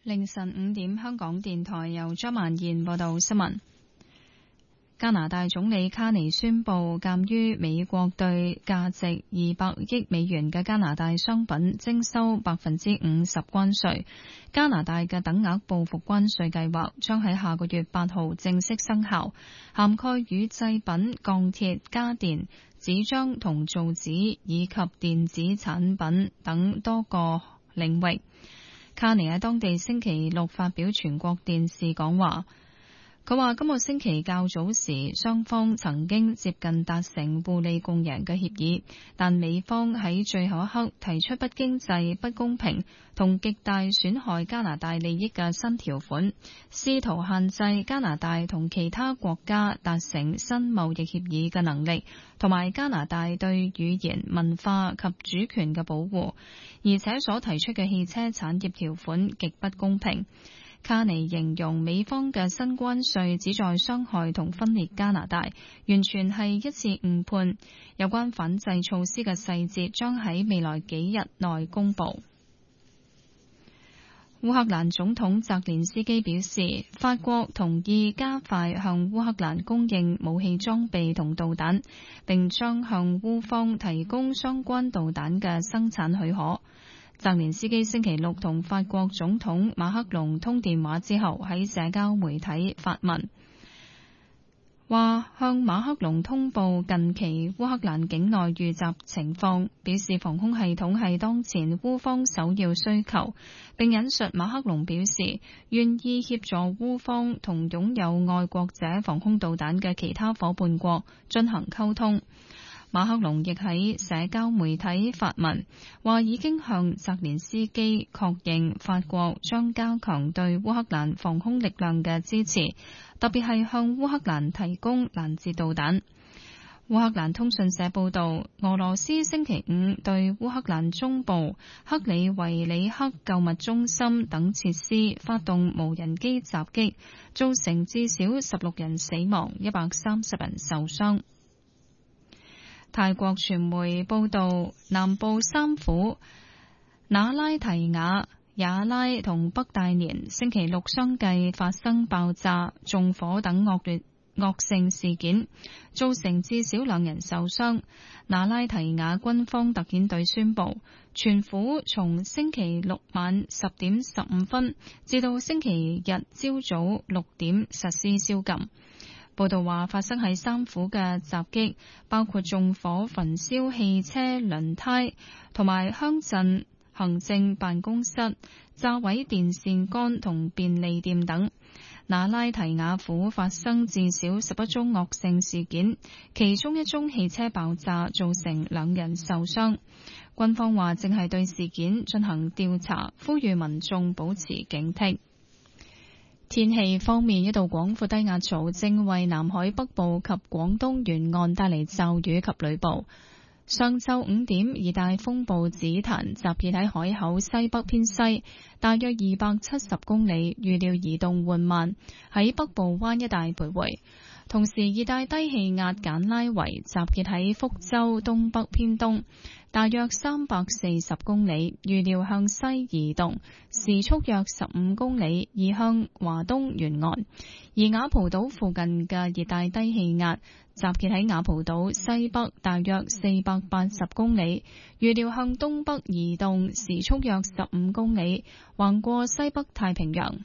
凌晨5點，香港電台由張曼燕報道新聞。加拿大總理卡尼宣布，鑒於美國對價值200億美元嘅加拿大商品徵收50%關稅，加拿大嘅等額報復關稅計劃將喺下個月8號正式生效，涵蓋乳製品、鋼鐵、家電、紙張同造紙以及電子產品等多個領域。卡尼喺當地星期六發表全國電視講話。佢話今個星期較早時，雙方曾經接近達成互利共贏嘅協議，但美方喺最後一刻提出不經濟、不公平同極大損害加拿大利益嘅新條款，試圖限制加拿大同其他國家達成新貿易協議嘅能力，同埋加拿大對語言、文化及主權嘅保護，而且所提出嘅汽車產業條款極不公平。卡尼形容美方嘅新關稅旨在傷害同分裂加拿大，完全係一次誤判。有關反制措施嘅細節將喺未來幾日內公布。烏克蘭總統澤連斯基表示，法國同意加快向烏克蘭供應武器裝備同導彈，並將向烏方提供相關導彈嘅生產許可。澤連斯基星期六同法國總統馬克龍通電話之後，喺社交媒體發文，話向馬克龍通報近期烏克蘭境內遇襲情況，表示防空系統係當前烏方首要需求，並引述馬克龍表示願意協助烏方同擁有愛國者防空導彈嘅其他夥伴國進行溝通。馬克龍亦喺社交媒體發文，話已經向澤連斯基確認法國將加強對烏克蘭防空力量嘅支持，特別係向烏克蘭提供攔截導彈。烏克蘭通訊社報導，俄羅斯星期五對烏克蘭中部克里維里克購物中心等設施發動無人機襲擊，造成至少16人死亡，130人受傷。泰國傳媒報道，南部三府那拉提雅、雅拉同北大年星期六相繼發生爆炸、縱火等惡性事件，造成至少2人受傷。那拉提雅軍方特遣隊宣布，全府從星期六晚10點15分至到星期日朝早6點實施宵禁。報道話，發生喺三府嘅襲擊包括縱火、焚燒汽車輪胎同埋鄉鎮行政辦公室、炸毀電線桿同便利店等。那拉提雅府發生至少11宗惡性事件，其中1宗汽車爆炸，造成2人受傷。軍方話正係對事件進行調查，呼籲民眾保持警惕。天氣方面，一道廣闊低壓槽正為南海北部及廣東沿岸帶嚟驟雨及雷暴。上晝5點，熱帶風暴紫檀集結喺海口西北偏西，大約270公里，預料移動緩慢，喺北部灣一帶徘徊。同時，熱帶低氣壓簡拉維集結喺福州東北偏東，大約340公里，預料向西移動，時速約15公里，移向華東沿岸。而雅蒲島附近嘅熱帶低氣壓集結喺雅蒲島西北，大約480公里，預料向東北移動，時速約15公里，橫過西北太平洋。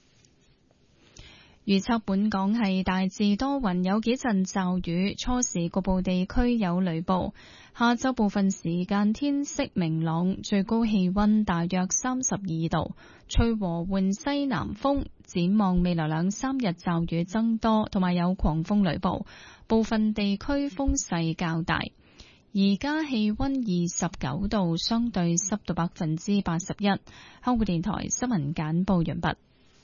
預測本港係大致多雲，有幾陣驟雨，初時局部地區有雷暴。下晝部分時間天色明朗，最高氣溫大約32度，吹和緩西南風。展望未來2-3日驟雨增多，同埋有狂風雷暴，部分地區風勢較大。而家氣溫29度，相對濕度81%。香港電台新聞簡報完畢。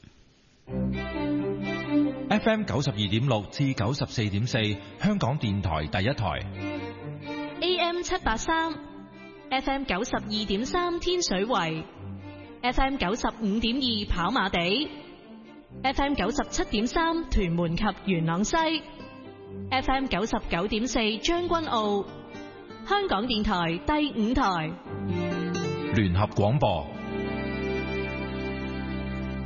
FM 92.6至94.4，香港電台第一台。 AM 783 ，FM 92.3天水圍，FM 95.2跑馬地，FM 97.3屯門及元朗西，FM 99.4將軍澳。香港電台第5台， 聯合廣播。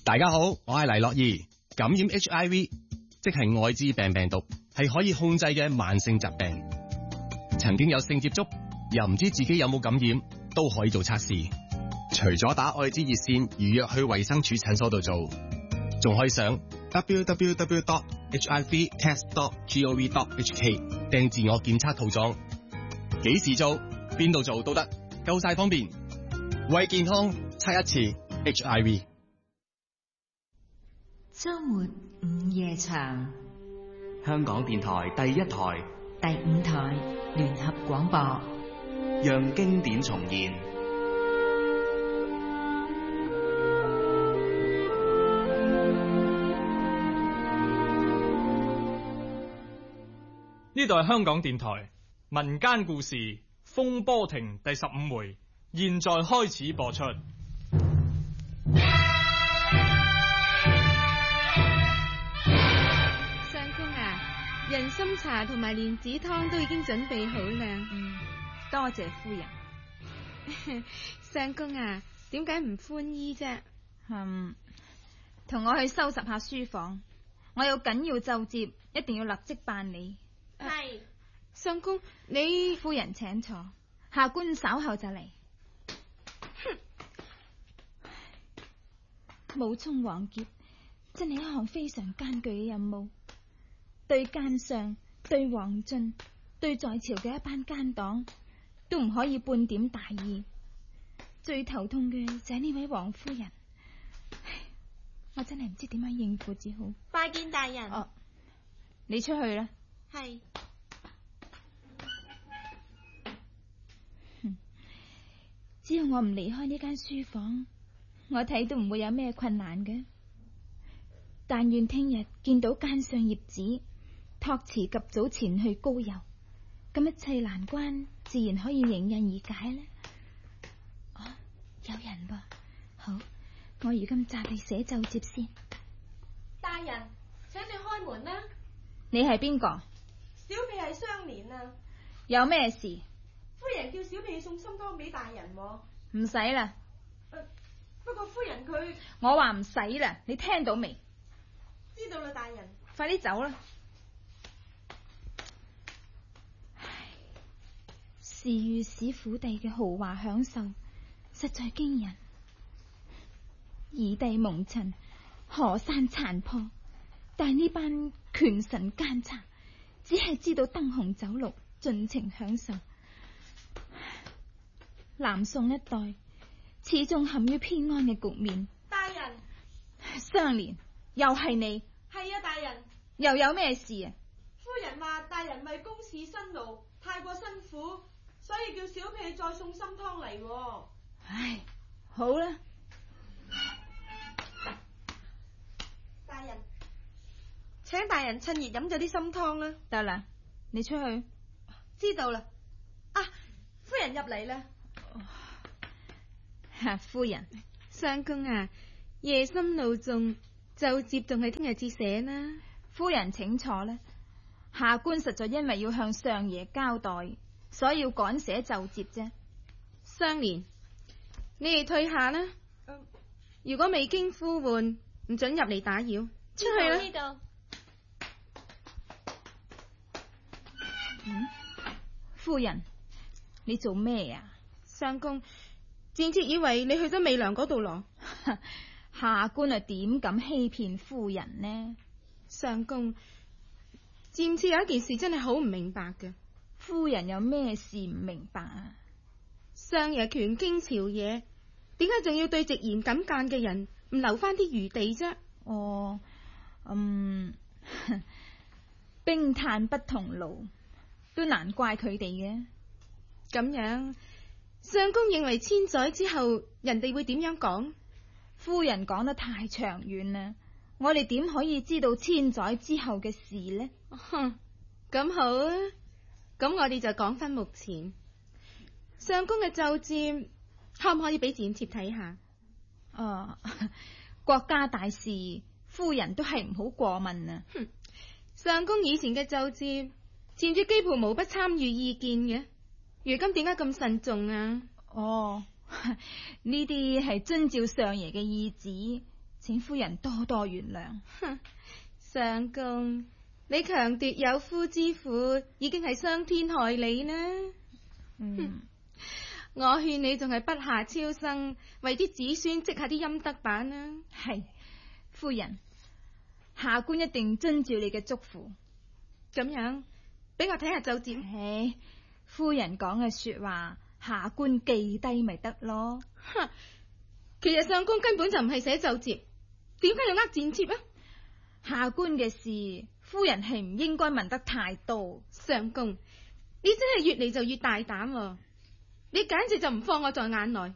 大家好，我係黎樂兒。感染 HIV， 即係愛滋病病毒，係可以控制嘅慢性疾病。曾經有性接觸，又唔知自己有冇感染，都可以做測試。除咗打愛滋熱線預約去衛生署診所度做，仲可以上 www.hivtest.gov.hk 訂自我檢測套裝。幾時做，邊度做都得，夠晒方便。為健康測一次 HIV。 周末午夜場， 香港電台第一台、 第5台聯合廣播， 讓經典重現。 呢度係香港電台民間故事風波亭第15回，現在開始播出。 相公啊，人參茶同埋蓮子湯都已經準備好啦。 多謝夫人。 相公啊，點解唔寬衣啫？ 同我去收拾下書房，我有緊要奏摺，一定要立即辦理。 係，相公，你夫人請坐，下官稍後就嚟。武沖王劫真係一項非常艱巨嘅任務，對奸相、對王進、對在朝嘅一班奸黨，都唔可以半點大意。最頭痛嘅就係呢位王夫人，我真係唔知點樣應付至好。 拜見大人。 哦，你出去啦。 係。 只要我唔離開呢間書房，我睇都唔會有咩困難嘅。但願聽日見到奸相葉子託辭及早前去高遊，咁一切難關自然可以迎刃而解呢。哦，有人噃，好，我如今暫去寫奏摺先。 大人，請你開門啦。 你係邊個？ 小婢係相連啊。 有咩事？ 夫人叫小婢送參湯俾大人。 唔使啦。 不過夫人佢， 我話唔使啦，你聽到未？ 知道啦，大人。 快啲走啦。是御史府邸嘅豪華享受實在驚人，夷地蒙塵，河山殘破，但呢班權臣奸賊只係知道燈紅酒綠，盡情享受。南宋一代始終陷於偏安嘅局面。 大人， 相連，又係你？ 係啊，大人。 又有咩事啊？ 夫人話大人為公事辛勞，太過辛苦，所以叫小婢再送參湯嚟。 唉，好啦。 大人，請大人趁熱飲咗啲參湯啦。 得啦，你出去。 知道啦。啊，夫人入嚟啦。 夫人， 相公啊，夜深路重，奏摺仲係聽日至寫啦。 夫人請坐啦。下官實在因為要向相爺交代，所以要趕寫奏摺啫。 相連，你哋退下啦。如果未經呼喚，唔准入嚟打擾。出去啦。呢度。 夫人，你做咩啊？ 相公，賤妾以為你去咗媚娘嗰度咯。 下官啊，點敢欺騙夫人呢？ 相公，賤妾有一件事真係好唔明白嘅。 夫人有咩事唔明白啊？ 相爺權傾朝野，點解仲要對直言敢諫嘅人唔留翻啲餘地啫？ 哦，冰炭不同爐，都難怪佢哋嘅。 咁樣，相公認為千載之後人哋會點樣講？ 夫人講得太長遠啦，我哋點可以知道千載之後嘅事呢？ 咁好啊，咁我哋就講翻目前相公嘅奏摺，可唔可以俾賤妾睇下？ 國家大事，夫人都係唔好過問啊。 相公以前嘅奏摺，賤妾幾乎無不參與意見嘅，如今點解咁慎重啊？ 呢啲係遵照相爺嘅意旨， 請夫人多多原諒。 相公，你強奪有夫之婦，已經係傷天害理呢。我勸你仲係不下超生，為啲子孫積下啲陰德版啦。 係，夫人，下官一定遵照你嘅囑咐。 咁樣，俾我睇下奏摺。 夫人講嘅說話，下官記低咪得咯。 其實相公根本就唔係寫奏摺，點解要呃剪貼啊？ 下官嘅事，夫人係唔應該問得太多。 相公，你真係越嚟就越大膽喎，你簡直就唔放我在眼內。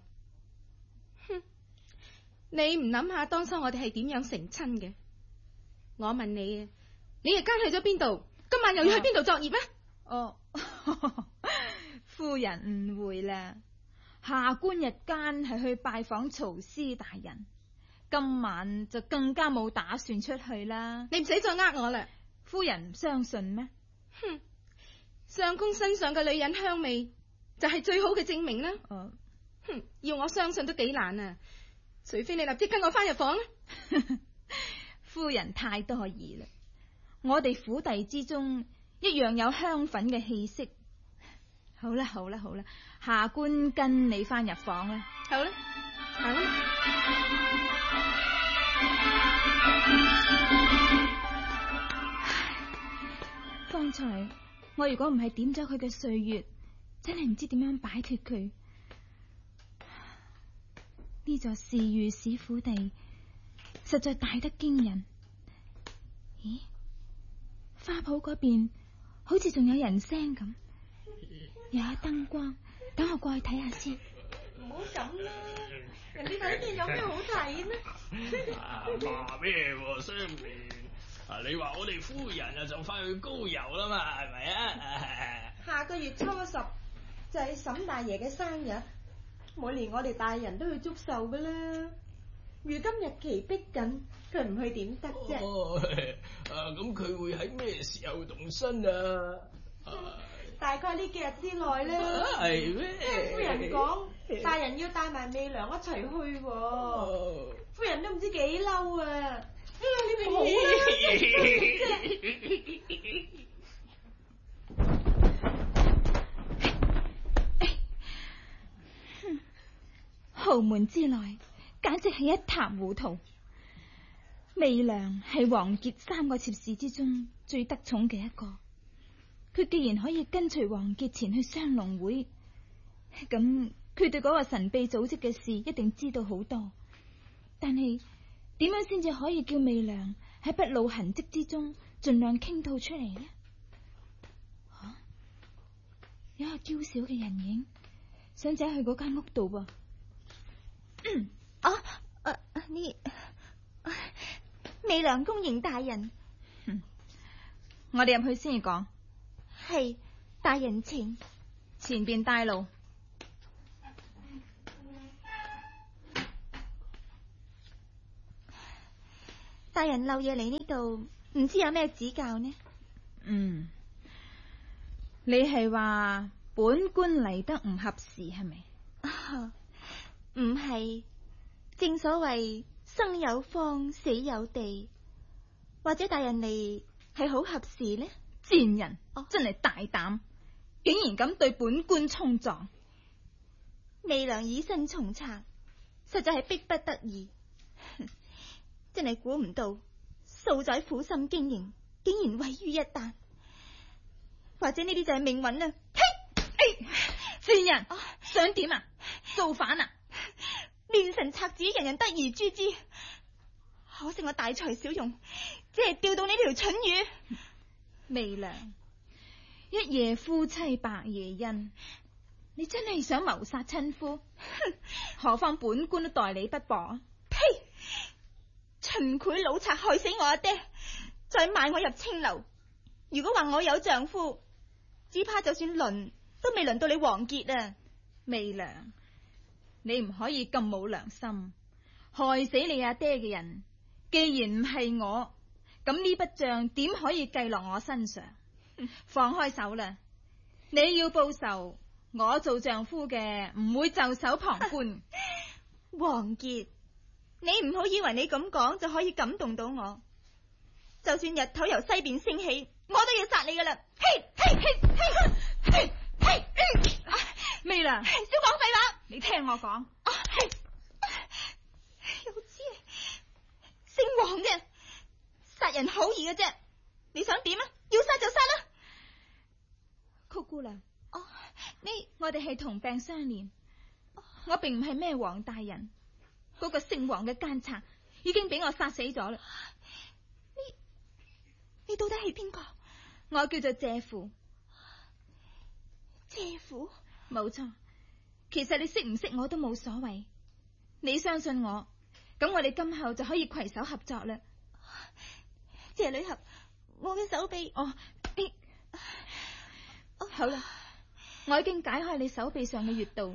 你唔諗下當初我哋係點樣成親嘅？我問你啊，你日間去咗邊度？今晚又要去邊度作業啊？ 夫人誤會啦，下官日間係去拜訪曹師大人，今晚就更加冇打算出去啦。 你唔使再呃我啦。 夫人唔相信咩？ 相公身上嘅女人香味就係最好嘅證明啦。要我相信都幾難啊，除非你立即跟我翻入房。 夫人太多疑啦，我哋府邸之中一樣有香粉嘅氣息。好啦，下官跟你翻入房啦。 好啦，行啦。 方才我如果唔係點咗佢嘅歲月，真係唔知點樣擺脫佢。呢座侍御史府地實在大得驚人。咦，花圃嗰邊好似仲有人聲咁，又有燈光，等我過去睇下先。 唔好咁啦，人哋睇見有咩好睇呢？ 話咩喎，雙面？你話我哋夫人就翻去高遊啦嘛，係咪啊？ 下個月初10就係沈大爺嘅生日，每年我哋大人都去祝壽噶啦。如今日期逼緊，佢唔去點得啫？ 咁佢會喺咩時候動身啊？ 大概呢幾日之內啦。 係咩？ 聽夫人講，大人要帶埋媚娘一齊去喎。夫人都唔知幾嬲啊！你唔好豪門之內簡直係一塌糊塗。媚娘係王傑3個妾侍之中最得寵嘅一個，佢既然可以跟隨王傑前去雙龍會，咁佢對嗰個神秘組織嘅事一定知道好多。但係點樣先至可以叫媚娘喺不露痕跡之中盡量傾吐出嚟呢？有一個嬌小嘅人影想走去嗰間屋度噃。 媚娘恭迎大人。 我哋入去先至講。 係，大人請。 前邊帶路。 大人漏夜嚟呢度，唔知有咩指教呢？ 你係話本官嚟得唔合時係咪？ 唔係，正所謂生有方，死有地，或者大人嚟係好合時呢？ 賤人，真係大膽，竟然敢對本官衝撞！ 媚娘以身從賊，實在係逼不得已。真係估唔到，數載苦心經營，竟然毀於一旦。或者呢啲就係命運啊！ 賤人，想點啊？造反啊！ 亂臣賊子，人人得而誅之。可惜我大材小用，只係釣到呢條蠢魚。 媚娘，一夜夫妻百夜恩，你真係想謀殺親夫？何況本官都待你不薄啊！ 呸！秦檜老賊害死我阿爹，再賣我入青樓。如果話我有丈夫，只怕就算輪都未輪到你王傑啊！ 媚娘，你唔可以咁冇良心，害死你阿爹嘅人，既然唔係我，咁呢筆賬點可以計落我身上？放開手啦！你要報仇，我做丈夫嘅唔會袖手旁觀。 王傑， 你唔好以為你咁講就可以感動到我，就算日頭由西邊升起，我都要殺你噶啦！嘿，嘿，嘿，嘿，嘿，嘿， 咩啦？ 少講廢話， 你聽我講。 又知姓黃嘅殺人好易嘅啫，你想點啊？要殺就殺啦！ 曲姑娘，我哋係同病相憐，我並唔係咩黃大人，嗰個姓黃嘅奸賊已經俾我殺死咗啦。 你到底係邊個？ 我叫做謝父。 謝父？ 冇錯，其實你識唔識我都冇所謂，你相信我，咁我哋今後就可以攜手合作啦。 謝女俠，我嘅手臂， 好啦，我已經解開你手臂上嘅穴道。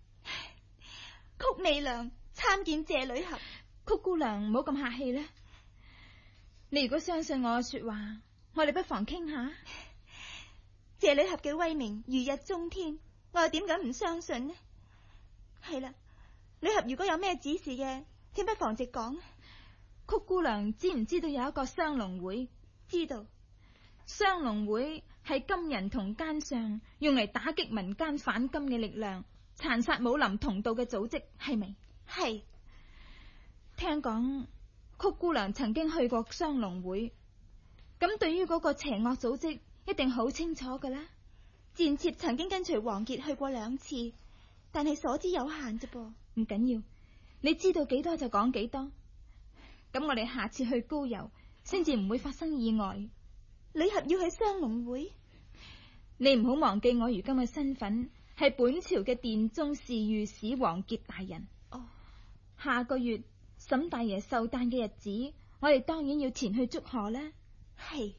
曲媚娘參見謝女俠。 曲姑娘唔好咁客氣啦，你如果相信我嘅說話，我哋不妨傾下。 謝女俠嘅威名如日中天，我又點敢唔相信呢？係啦，女俠如果有咩指示嘅，請不妨直講。 曲姑娘知唔知道有一個雙龍會？ 知道。 雙龍會係金人同奸相用嚟打擊民間反金嘅力量，殘殺武林同道嘅組織，係咪？ 係。 聽講曲姑娘曾經去過雙龍會，咁對於嗰個邪惡組織一定好清楚㗎啦。 賤妾曾經跟隨王傑去過2次，但係所知有限啫噃。 唔緊要，你知道幾多就講幾多。咁我哋下次去高遊，先至唔會發生意外。 女俠要去雙龍會， 你唔好忘記我如今嘅身份係本朝嘅殿中侍御史王傑大人。下個月沈大爺壽誕嘅日子，我哋當然要前去祝賀啦。 係，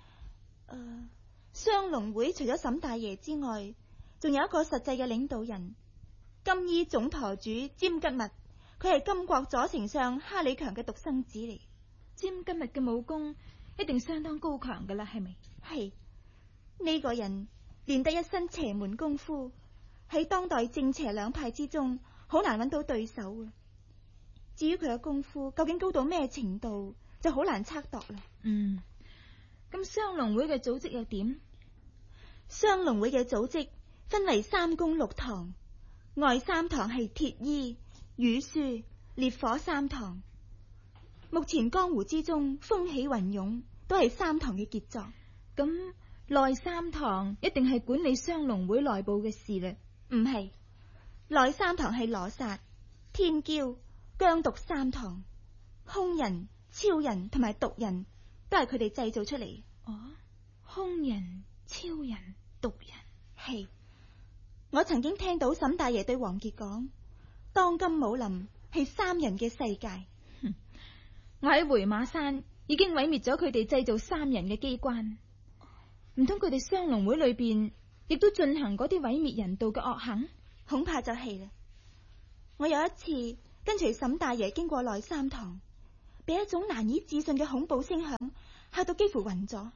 雙龍會除咗沈大爺之外，仲有一個實際嘅領導人，金衣總舵主詹吉密，佢係金國左丞相哈里強嘅獨生子嚟。 詹吉密嘅武功一定相當高強噶啦，係咪？ 係，呢個人練得一身邪門功夫，喺當代正邪兩派之中好難揾到對手啊。至於佢嘅功夫究竟高到咩程度，就好難測度啦。 咁雙龍會嘅組織又點？ 雙龍會嘅組織分為3宮6堂，外3堂係鐵衣、羽書、烈火3堂。目前江湖之中風起雲湧，都係3堂嘅傑作。 咁內3堂一定係管理雙龍會內部嘅事啦。 唔係，內3堂係羅剎、天驕、姜毒3堂，凶人、超人同埋毒人都係佢哋製造出嚟。 凶人、超人、毒人。 係，我曾經聽到沈大爺對王傑講，當今武林係3人嘅世界。 我喺回馬山已經毀滅咗佢哋製造3人嘅機關，唔通佢哋雙龍會裏邊亦都進行嗰啲毀滅人道嘅惡行？ 恐怕就係啦。我有一次跟隨沈大爺經過內3堂，被一種難以置信嘅恐怖聲響嚇到幾乎暈咗。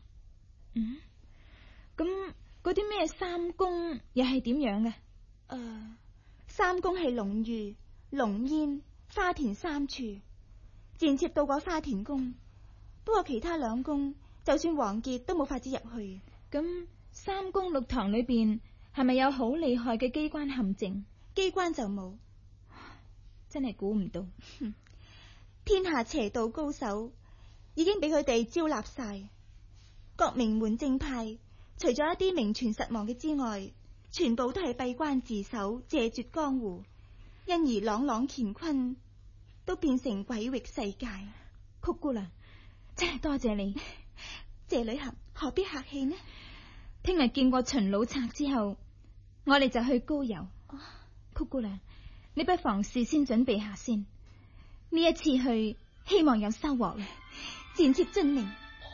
咁嗰啲咩3宮又係點樣嘅 ？3宮係龍御、龍煙、花田3處。賤妾到過花田宮，不過其他2宮就算王傑都冇法子入去。 咁3宮6堂裏邊係咪有好厲害嘅機關陷阱？ 機關就冇， 真係估唔到。 天下邪道高手已經俾佢哋招納晒，各名門正派除咗一啲名存實亡嘅之外，全部都係閉關自守，謝絕江湖，因而朗朗乾坤都變成鬼域世界。 曲姑娘，真係多謝你。 謝女俠何必客氣呢？ 聽日見過秦老賊之後，我哋就去高遊。曲姑娘，你不妨事先準備下先，呢一次去希望有收穫咧。 賤妾遵命。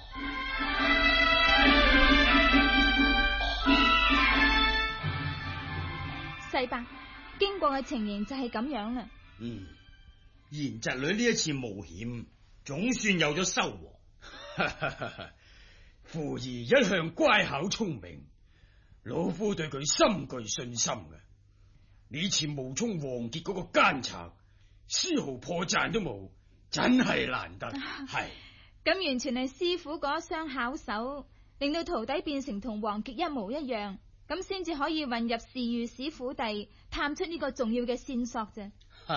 世伯，經過嘅情形就係咁樣啦。 賢侄女呢一次冒險，總算有咗收穫。芙兒一向乖巧聰明，老夫對佢深具信心嘅。呢次冒充王傑嗰個奸賊， 絲毫破綻都冇，真係難得。係咁完全係師傅嗰一雙巧手，令到徒弟變成同王傑一模一樣，咁先至可以混入侍御史府邸，探出呢個重要嘅線索啫。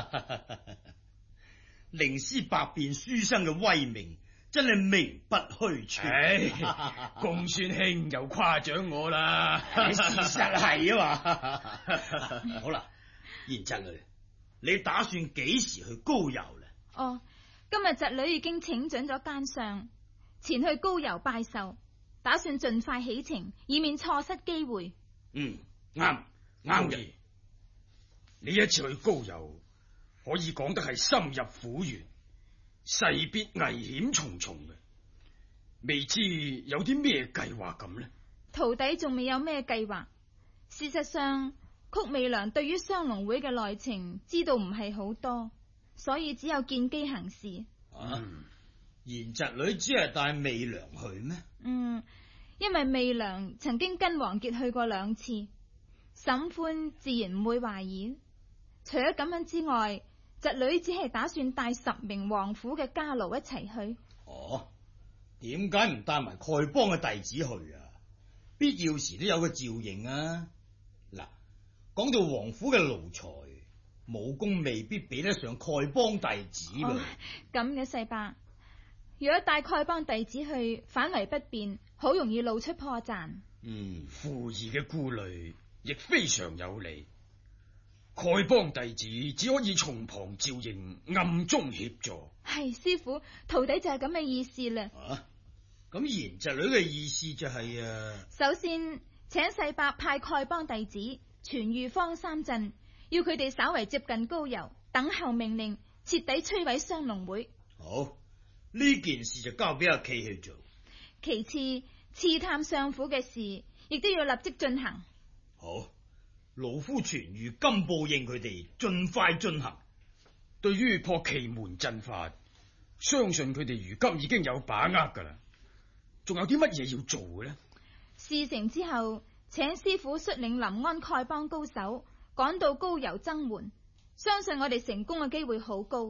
寧師百變書生嘅威名真係名不虛傳。公孫兄又誇獎我啦，事實係啊嘛。好啦，賢侄女，你打算幾時去高遊呢？ 哦，今日侄女已經請准咗奸相，前去高遊拜壽，打算盡快起程，以免錯失機會。 啱嘅。呢一次去高遊，可以講得係深入虎穴，勢必危險重重嘅。未知有啲咩計劃咁呢？ 徒弟仲未有咩計劃。事實上，曲媚娘對於雙龍會嘅內情知道唔係好多，所以只有見機行事。 賢侄女只係帶媚娘去咩？ 因為媚娘曾經跟王傑去過2次，沈歡自然唔會懷疑。除咗咁樣之外，侄女只係打算帶10名王府嘅家奴一齊去。 點解唔帶埋丐幫嘅弟子去啊？必要時都有個照應啊！嗱，講到王府嘅奴才，武功未必比得上丐幫弟子噃。 咁嘅世伯，如果帶丐幫弟子去，反為不便，好容易露出破綻。 傅兒嘅顧慮亦非常有理。丐幫弟子只可以從旁照應，暗中協助。 係師傅，徒弟就係咁嘅意思啦。 咁賢侄女嘅意思就係首先請世伯派丐幫弟子傳御方3鎮，要佢哋稍為接近高遊，等候命令，徹底摧毀雙龍會。 好，呢件事就交俾阿琪去做。 其次，刺探相府嘅事亦都要立即進行。 好，老夫傳諭金報應佢哋盡快進行。對於破奇門陣法，相信佢哋如今已經有把握噶啦。仲有啲乜嘢要做嘅呢？ 事成之後，請師傅率領臨安丐幫高手趕到高遊增援，相信我哋成功嘅機會好高。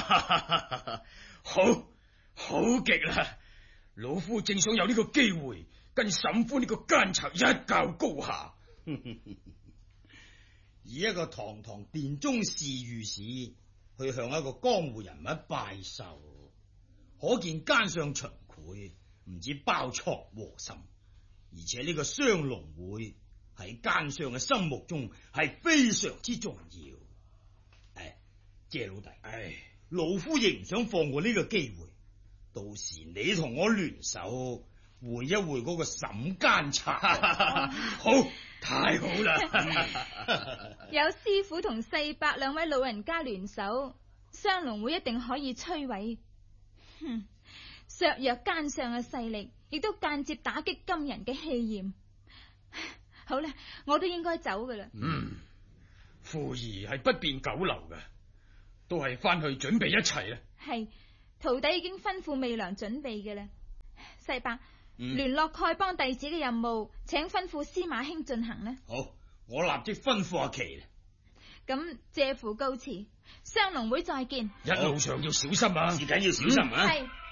好極啦！老夫正想有呢個機會跟沈歡呢個奸賊一較高下。以一個堂堂殿中侍御史去向一個江湖人物拜壽，可見奸相秦檜唔止包藏禍心，而且呢個雙龍會喺奸相嘅心目中係非常之重要。謝老弟，老夫亦唔想放過呢個機會，到時你同我聯手會一會嗰個沈奸賊。好，太好啦！ 有師傅同世伯2位老人家聯手，雙龍會一定可以摧毀。削弱奸相嘅勢力，亦都間接打擊金人嘅氣焰。好啦，我都應該走噶啦。 傅兒係不便久留嘅，都係翻去準備一齊啦。 係，徒弟已經吩咐媚娘準備嘅啦。世伯，聯絡丐幫弟子嘅任務，請吩咐司馬卿進行啦。 好，我立即吩咐阿琪。 咁謝父告辭，雙龍會再見。 一路上要小心啊，自緊要小心啊。 係。